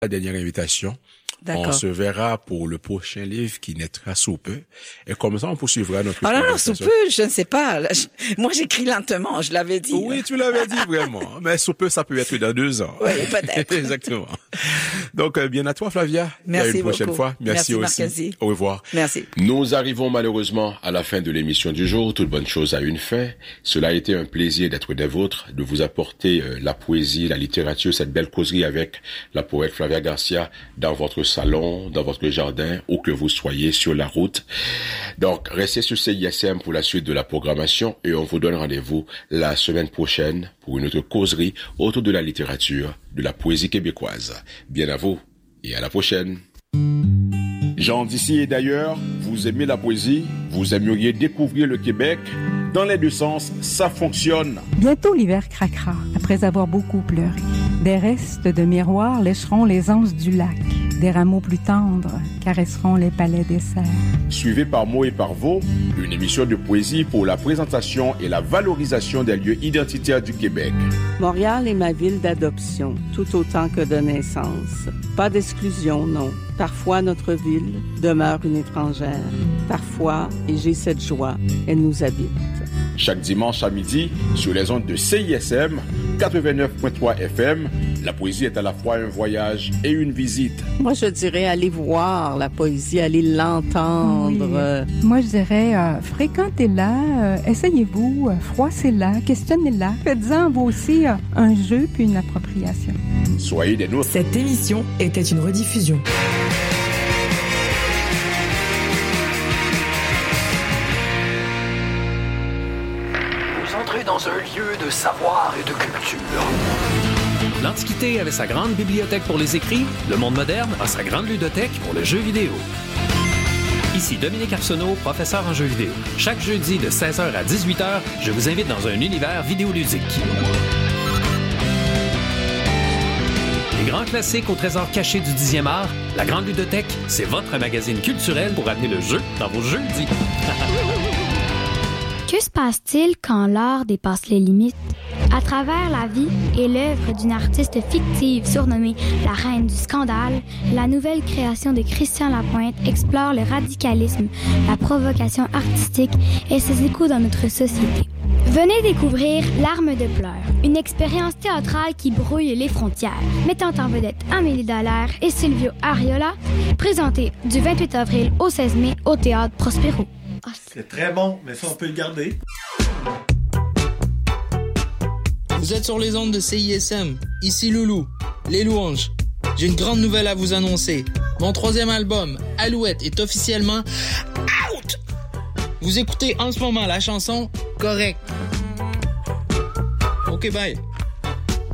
la dernière invitation. D'accord. On se verra pour le prochain livre qui naîtra sous peu. Et comme ça, on poursuivra notre non, sous peu, je ne sais pas. Là, moi, j'écris lentement, je l'avais dit. Oui, tu l'avais dit vraiment. Mais sous peu, ça peut être dans 2 ans. Oui, peut-être. Exactement. Donc, bien à toi, Flavia. Merci à une prochaine beaucoup. fois. Merci aussi. Marcasi. Au revoir. Merci. Nous arrivons malheureusement à la fin de l'émission du jour. Toute bonne chose a une fin. Cela a été un plaisir d'être des vôtres, de vous apporter la poésie, la littérature, cette belle causerie avec la poète Flavia Garcia dans votre salon, dans votre jardin, où que vous soyez sur la route. Donc, restez sur CISM pour la suite de la programmation et on vous donne rendez-vous la semaine prochaine pour une autre causerie autour de la littérature, de la poésie québécoise. Bien à vous et à la prochaine. Gens d'ici et d'ailleurs, vous aimez la poésie, vous aimeriez découvrir le Québec. Dans les deux sens, ça fonctionne. Bientôt l'hiver craquera, après avoir beaucoup pleuré. Des restes de miroirs lécheront les anses du lac. Des rameaux plus tendres caresseront les palais des serres. Suivez par mots et par vos une émission de poésie pour la présentation et la valorisation des lieux identitaires du Québec. Montréal est ma ville d'adoption, tout autant que de naissance. Pas d'exclusion, non. Parfois, notre ville demeure une étrangère. Parfois, et j'ai cette joie, elle nous habite. Chaque dimanche à midi, sur les ondes de CISM, 89.3 FM, la poésie est à la fois un voyage et une visite. Moi, je dirais aller voir la poésie, aller l'entendre. Oui. Moi, je dirais fréquentez-la, essayez-vous, froissez-la, questionnez-la. Faites-en vous aussi un jeu puis une appropriation. Soyez des nôtres. Cette émission était une rediffusion. Dans un lieu de savoir et de culture. L'Antiquité avait sa grande bibliothèque pour les écrits, le monde moderne a sa grande ludothèque pour le jeu vidéo. Ici Dominique Arsenault, professeur en jeux vidéo. Chaque jeudi de 16h à 18h, je vous invite dans un univers vidéoludique. Les grands classiques au trésor caché du 10e art, la grande ludothèque, c'est votre magazine culturel pour amener le jeu dans vos jeudis. Que se passe-t-il quand l'art dépasse les limites? À travers la vie et l'œuvre d'une artiste fictive surnommée la Reine du Scandale, la nouvelle création de Christian Lapointe explore le radicalisme, la provocation artistique et ses échos dans notre société. Venez découvrir L'Arme de pleurs, une expérience théâtrale qui brouille les frontières, mettant en vedette Amélie Dallaire et Silvio Ariola, présentée du 28 avril au 16 mai au Théâtre Prospero. C'est très bon, mais ça, on peut le garder. Vous êtes sur les ondes de CISM. Ici Loulou, les louanges. J'ai une grande nouvelle à vous annoncer. Mon 3e album, Alouette, est officiellement out! Vous écoutez en ce moment la chanson Correct. Ok, bye.